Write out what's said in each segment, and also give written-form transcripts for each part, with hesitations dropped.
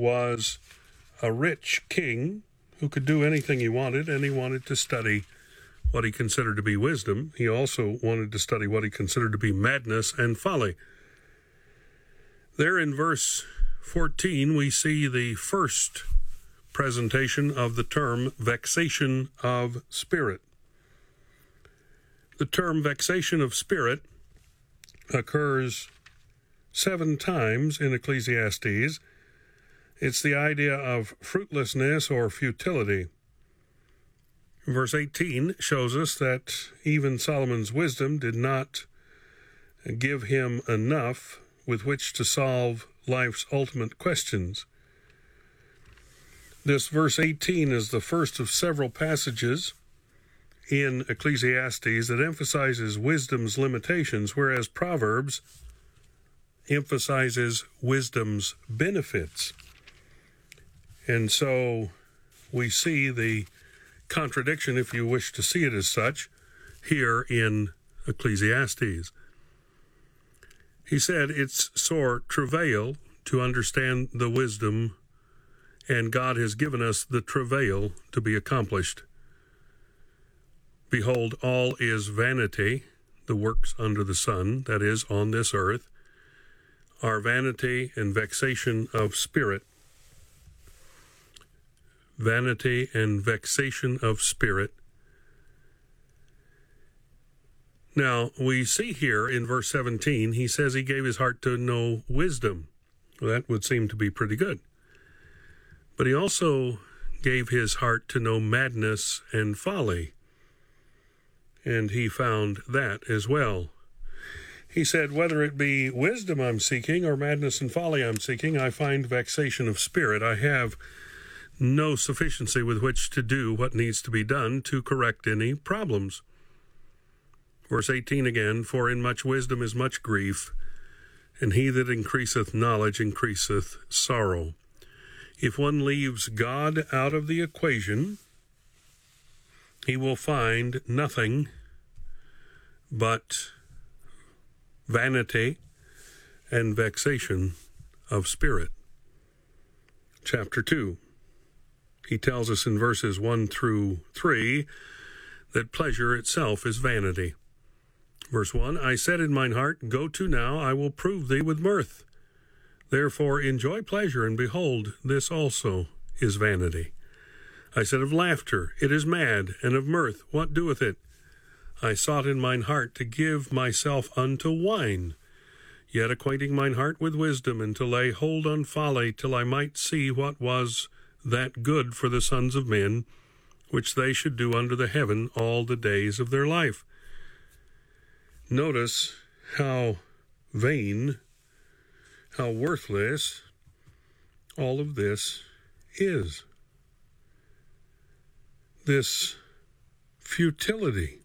was a rich king who could do anything he wanted, and he wanted to study what he considered to be wisdom. He also wanted to study what he considered to be madness and folly. There in verse 14, we see the first presentation of the term vexation of spirit. The term vexation of spirit occurs 7 times in Ecclesiastes. It's the idea of fruitlessness or futility. Verse 18 shows us that even Solomon's wisdom did not give him enough with which to solve life's ultimate questions. This verse 18 is the first of several passages in Ecclesiastes that emphasizes wisdom's limitations, whereas Proverbs emphasizes wisdom's benefits. And so we see the contradiction, if you wish to see it as such, here in Ecclesiastes. He said it's sore travail to understand the wisdom, and God has given us the travail to be accomplished. Behold, all is vanity, the works under the sun, that is, on this earth, are vanity and vexation of spirit. Vanity and vexation of spirit. Now, we see here in verse 17, he says he gave his heart to know wisdom. Well, that would seem to be pretty good. But he also gave his heart to know madness and folly. And he found that as well. He said, whether it be wisdom I'm seeking or madness and folly I'm seeking, I find vexation of spirit. I have no sufficiency with which to do what needs to be done to correct any problems. Verse 18 again, for in much wisdom is much grief, and he that increaseth knowledge increaseth sorrow. If one leaves God out of the equation, he will find nothing but vanity and vexation of spirit. Chapter 2. He tells us in verses 1 through 3 that pleasure itself is vanity. Verse 1, I said in mine heart, go to now, I will prove thee with mirth. Therefore enjoy pleasure, and behold, this also is vanity. I said of laughter, it is mad, and of mirth, what doeth it? I sought in mine heart to give myself unto wine, yet acquainting mine heart with wisdom, and to lay hold on folly, till I might see what was that good for the sons of men, which they should do under the heaven all the days of their life. Notice how vain, how worthless all of this is. This futility.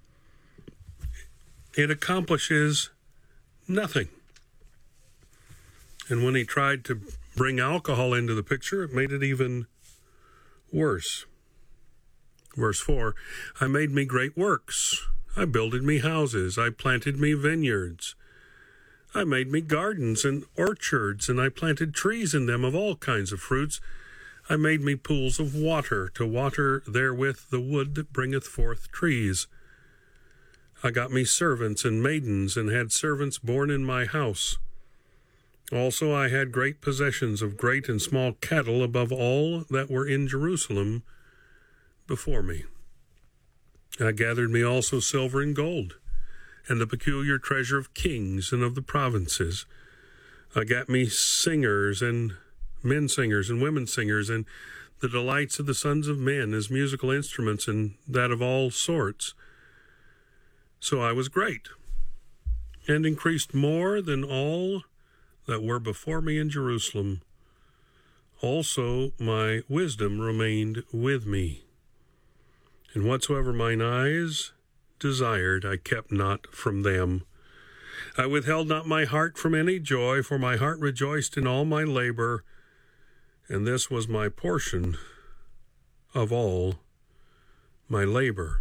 It accomplishes nothing. And when he tried to bring alcohol into the picture, it made it even worse. Verse 4, I made me great works. I builded me houses. I planted me vineyards. I made me gardens and orchards, and I planted trees in them of all kinds of fruits. I made me pools of water, to water therewith the wood that bringeth forth trees. I got me servants and maidens, and had servants born in my house. Also I had great possessions of great and small cattle above all that were in Jerusalem before me. I gathered me also silver and gold, and the peculiar treasure of kings and of the provinces. I got me singers, and men singers, and women singers, and the delights of the sons of men as musical instruments, and that of all sorts. So I was great, and increased more than all that were before me in Jerusalem. Also my wisdom remained with me. And whatsoever mine eyes desired, I kept not from them. I withheld not my heart from any joy, for my heart rejoiced in all my labor, and this was my portion of all my labor.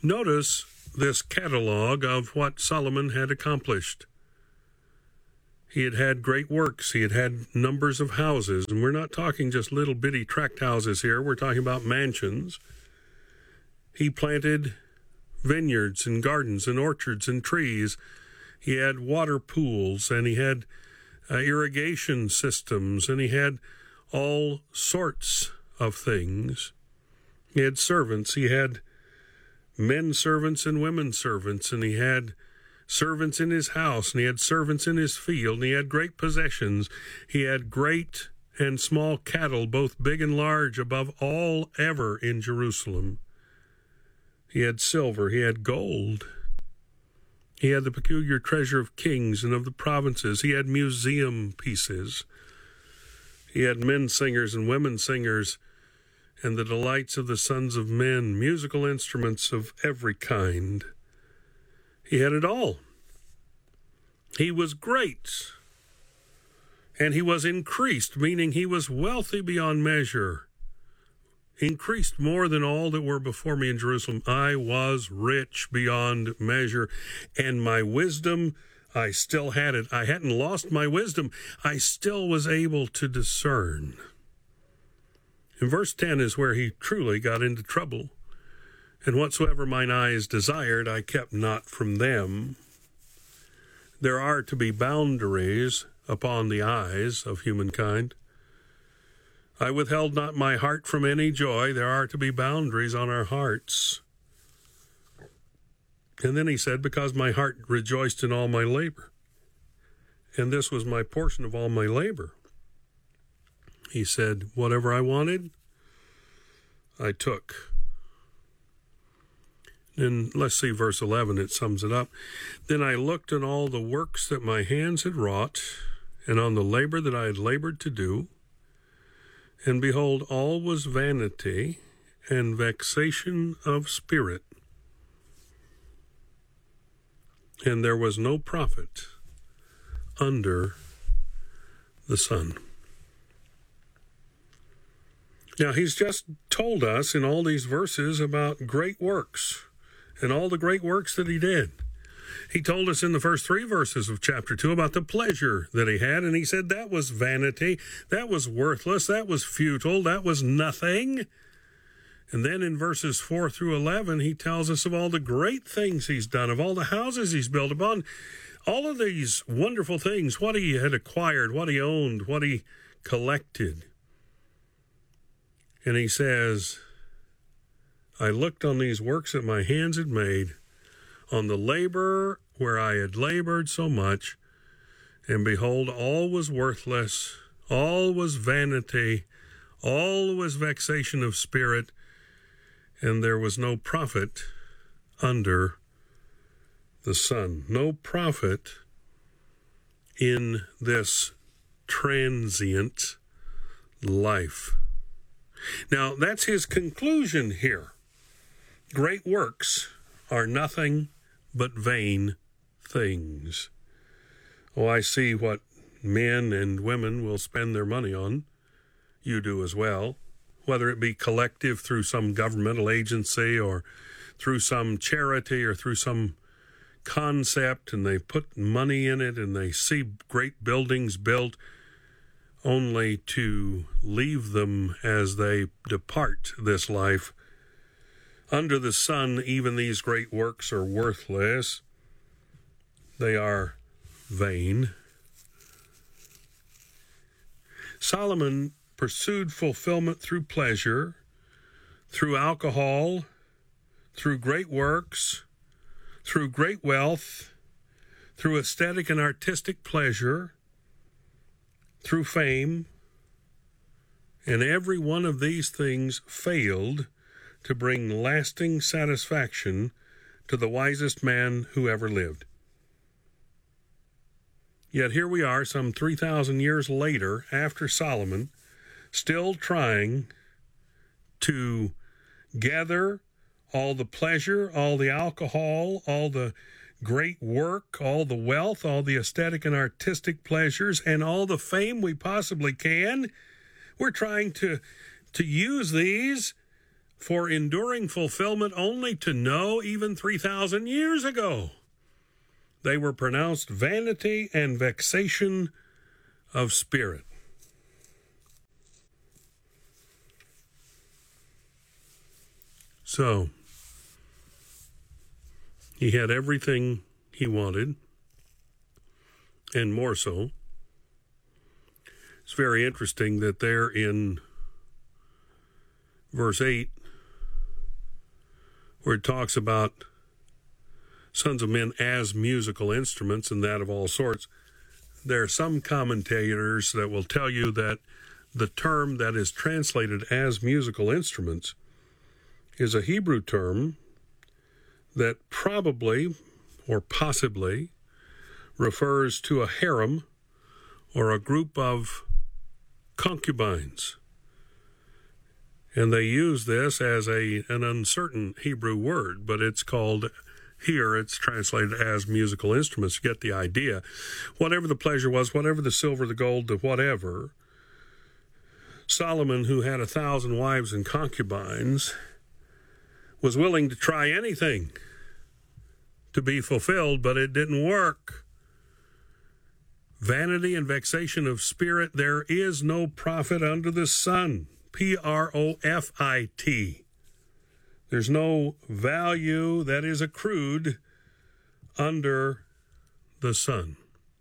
Notice this catalog of what Solomon had accomplished. He had had great works. He had had numbers of houses. And we're not talking just little bitty tract houses here. We're talking about mansions. He planted vineyards and gardens and orchards and trees. He had water pools, and he had irrigation systems, and he had all sorts of things. He had servants. He had men servants and women servants, and he had servants in his house, and he had servants in his field, and he had great possessions. He had great and small cattle, both big and large, above all ever in Jerusalem. He had silver, he had gold. He had the peculiar treasure of kings and of the provinces. He had museum pieces. He had men singers and women singers, and the delights of the sons of men, musical instruments of every kind. He had it all. He was great, and he was increased, meaning he was wealthy beyond measure, increased more than all that were before me in Jerusalem. I was rich beyond measure, and my wisdom, I still had it. I hadn't lost my wisdom. I still was able to discern. In verse 10 is where he truly got into trouble. And whatsoever mine eyes desired, I kept not from them. There are to be boundaries upon the eyes of humankind. I withheld not my heart from any joy. There are to be boundaries on our hearts. And then he said, because my heart rejoiced in all my labor. And this was my portion of all my labor. He said, whatever I wanted, I took. And let's see verse 11, it sums it up. Then I looked on all the works that my hands had wrought, and on the labor that I had labored to do, and behold, all was vanity and vexation of spirit, and there was no profit under the sun. Now, he's just told us in all these verses about great works and all the great works that he did. He told us in the first 3 verses of chapter 2 about the pleasure that he had, and he said that was vanity, that was worthless, that was futile, that was nothing. And then in verses 4 through 11, he tells us of all the great things he's done, of all the houses he's built upon, all of these wonderful things, what he had acquired, what he owned, what he collected. And he says, I looked on these works that my hands had made, on the labor where I had labored so much, and behold, all was worthless, all was vanity, all was vexation of spirit, and there was no profit under the sun. No profit in this transient life. Now, that's his conclusion here. Great works are nothing but vain things. Oh, I see what men and women will spend their money on. You do as well, whether it be collective through some governmental agency or through some charity or through some concept, and they put money in it and they see great buildings built only to leave them as they depart this life. Under the sun, even these great works are worthless. They are vain. Solomon pursued fulfillment through pleasure, through alcohol, through great works, through great wealth, through aesthetic and artistic pleasure, through fame, and every one of these things failed to bring lasting satisfaction to the wisest man who ever lived. Yet here we are, some 3,000 years later, after Solomon, still trying to gather all the pleasure, all the alcohol, all the great work, all the wealth, all the aesthetic and artistic pleasures, and all the fame we possibly can. We're trying to use these for enduring fulfillment only to know even 3,000 years ago They were pronounced vanity and vexation of spirit. So, he had everything he wanted, and more so. It's very interesting that there in verse 8, where it talks about sons of men as musical instruments and that of all sorts, there are some commentators that will tell you that the term that is translated as musical instruments is a Hebrew term that probably or possibly refers to a harem or a group of concubines. And they use this as an uncertain Hebrew word, but it's called, here it's translated as musical instruments. You get the idea. Whatever the pleasure was, whatever the silver, the gold, the whatever, Solomon, who had 1,000 wives and concubines, was willing to try anything to be fulfilled, but it didn't work. Vanity and vexation of spirit, there is no profit under the sun. Profit. There's no value that is accrued under the sun.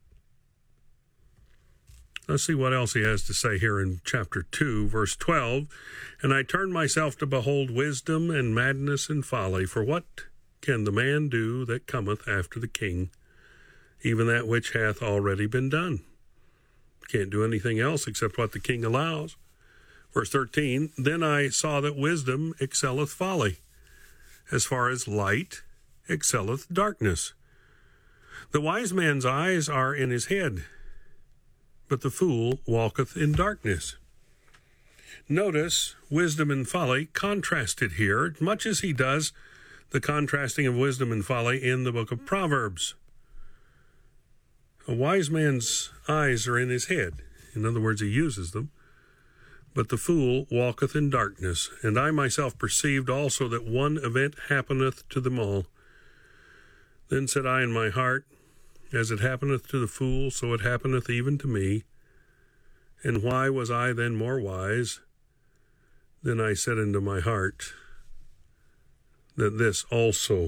Let's see what else he has to say here in chapter 2, verse 12. And I turned myself to behold wisdom and madness and folly. For what can the man do that cometh after the king? Even that which hath already been done. Can't do anything else except what the king allows. Verse 13, then I saw that wisdom excelleth folly, as far as light excelleth darkness. The wise man's eyes are in his head, but the fool walketh in darkness. Notice wisdom and folly contrasted here, much as he does the contrasting of wisdom and folly in the book of Proverbs. A wise man's eyes are in his head. In other words, he uses them. But the fool walketh in darkness. And I myself perceived also that one event happeneth to them all. Then said I in my heart, as it happeneth to the fool, so it happeneth even to me. And why was I then more wise? Then I said into my heart, that this also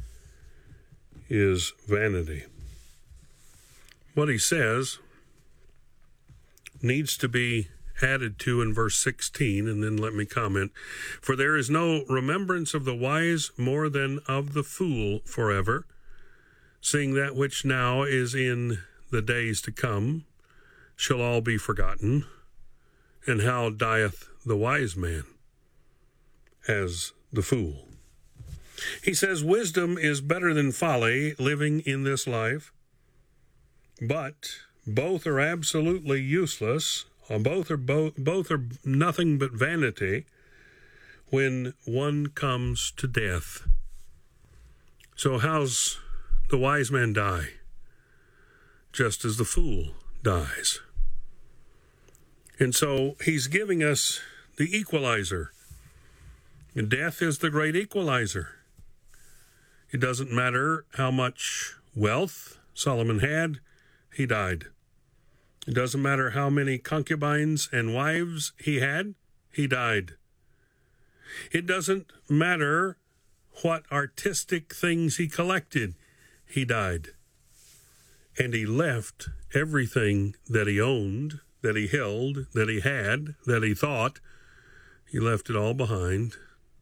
is vanity. What he says needs to be added to in verse 16, and then let me comment. For there is no remembrance of the wise more than of the fool forever, seeing that which now is in the days to come shall all be forgotten. And how dieth the wise man as the fool? He says wisdom is better than folly living in this life, but both are absolutely useless. Both are nothing but vanity when one comes to death. So how's the wise man die? Just as the fool dies. And so he's giving us the equalizer. And death is the great equalizer. It doesn't matter how much wealth Solomon had, he died. It doesn't matter how many concubines and wives he had, he died. It doesn't matter what artistic things he collected, he died. And he left everything that he owned, that he held, that he had, that he thought, he left it all behind.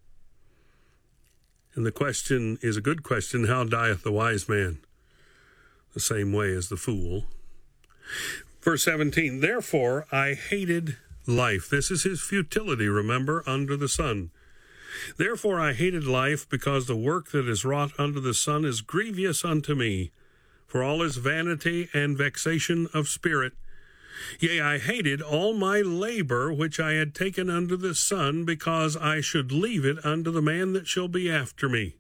And the question is a good question, how dieth the wise man? The same way as the fool. Verse 17, therefore I hated life. This is his futility, remember, under the sun. Therefore I hated life, because the work that is wrought under the sun is grievous unto me, for all is vanity and vexation of spirit. Yea, I hated all my labor which I had taken under the sun, because I should leave it unto the man that shall be after me.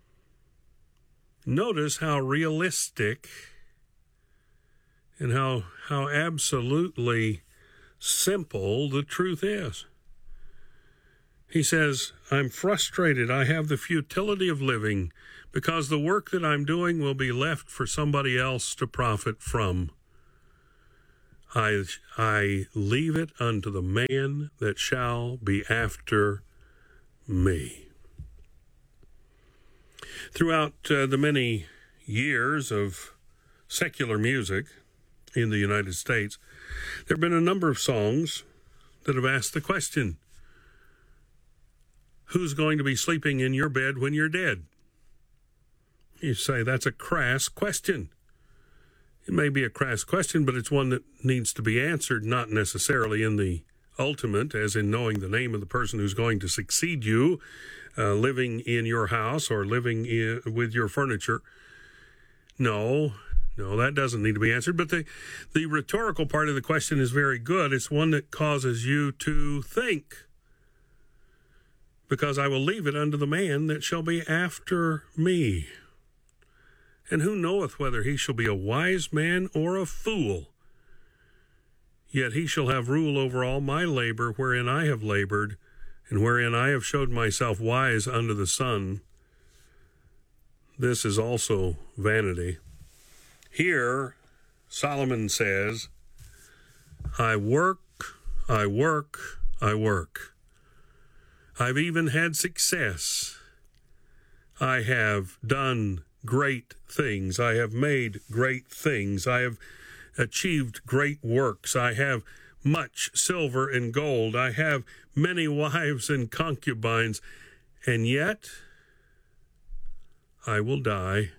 Notice how realistic and how absolutely simple the truth is. He says, I'm frustrated. I have the futility of living because the work that I'm doing will be left for somebody else to profit from. I leave it unto the man that shall be after me. Throughout the many years of secular music in the United States, there have been a number of songs that have asked the question, who's going to be sleeping in your bed when you're dead? You say, that's a crass question. It may be a crass question, but it's one that needs to be answered, not necessarily in the ultimate, as in knowing the name of the person who's going to succeed you, living in your house or living with your furniture. No, that doesn't need to be answered. But the rhetorical part of the question is very good. It's one that causes you to think, because I will leave it unto the man that shall be after me. And who knoweth whether he shall be a wise man or a fool? Yet he shall have rule over all my labor wherein I have labored, and wherein I have showed myself wise under the sun. This is also vanity. Here, Solomon says, I work, I work, I work. I've even had success. I have done great things. I have made great things. I have achieved great works. I have much silver and gold. I have many wives and concubines. And yet, I will die.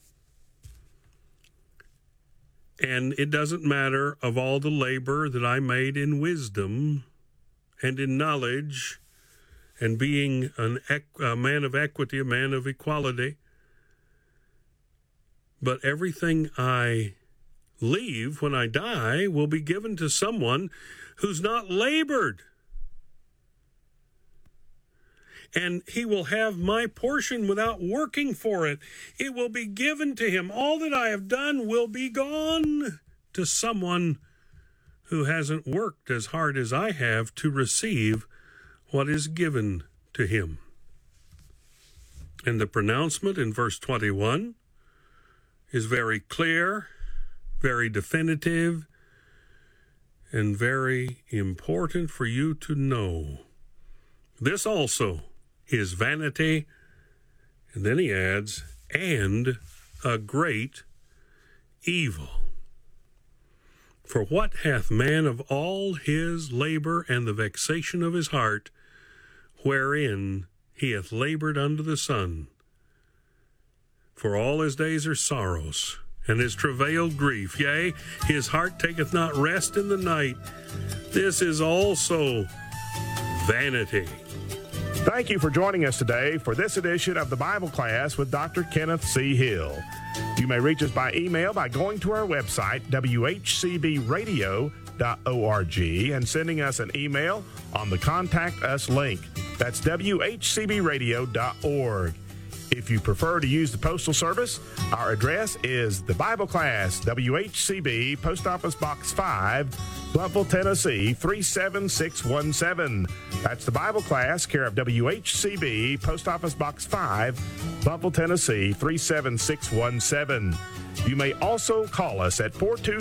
And it doesn't matter of all the labor that I made in wisdom and in knowledge and being a man of equity, a man of equality. But everything I leave when I die will be given to someone who's not labored. And he will have my portion without working for it. It will be given to him. All that I have done will be gone to someone who hasn't worked as hard as I have to receive what is given to him. And the pronouncement in verse 21 is very clear, very definitive, and very important for you to know. This also is vanity, and then he adds, and a great evil. For what hath man of all his labor and the vexation of his heart, wherein he hath labored under the sun? For all his days are sorrows, and his travail grief. Yea, his heart taketh not rest in the night. This is also vanity. Thank you for joining us today for this edition of the Bible Class with Dr. Kenneth C. Hill. You may reach us by email by going to our website, whcbradio.org, and sending us an email on the Contact Us link. That's whcbradio.org. If you prefer to use the postal service, our address is the Bible Class, WHCB, Post Office Box 5, Blountville, Tennessee, 37617. That's the Bible Class, care of WHCB, Post Office Box 5, Blountville, Tennessee, 37617. You may also call us at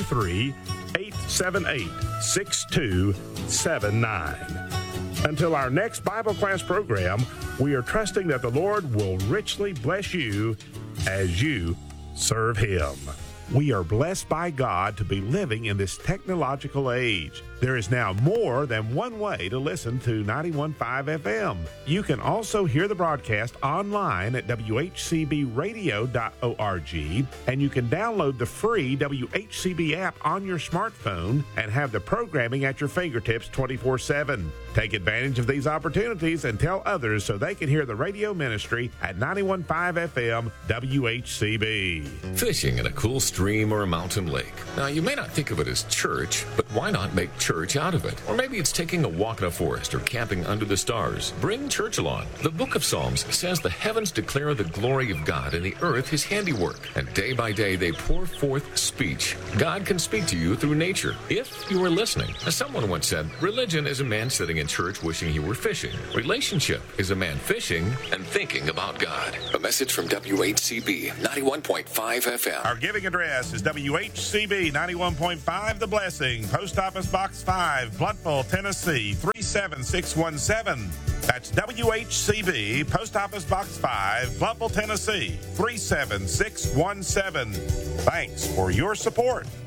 423-878-6279. Until our next Bible class program, we are trusting that the Lord will richly bless you as you serve Him. We are blessed by God to be living in this technological age. There is now more than one way to listen to 91.5 FM. You can also hear the broadcast online at whcbradio.org, and you can download the free WHCB app on your smartphone and have the programming at your fingertips 24/7. Take advantage of these opportunities and tell others so they can hear the radio ministry at 91.5 FM WHCB. Fishing in a cool stream or a mountain lake. Now, you may not think of it as church, but why not make church church out of it. Or maybe it's taking a walk in a forest or camping under the stars. Bring church along. The book of Psalms says the heavens declare the glory of God and the earth his handiwork. And day by day they pour forth speech. God can speak to you through nature if you are listening. As someone once said, religion is a man sitting in church wishing he were fishing. Relationship is a man fishing and thinking about God. A message from WHCB 91.5 FM. Our giving address is WHCB 91.5 The Blessing, Post Office Box 5, Blountville, Tennessee 37617. That's WHCB, Post Office Box 5, Blountville, Tennessee 37617. Thanks for your support.